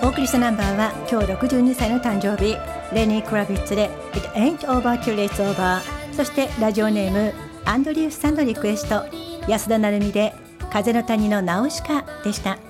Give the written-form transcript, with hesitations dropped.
送りしたナンバーは今日62歳の誕生日、レニー・クラビッツで It Ain't Over Till It's Over。 そしてラジオネームアンドリュースさんのリクエスト、安田成美で風の谷のナウシカでした。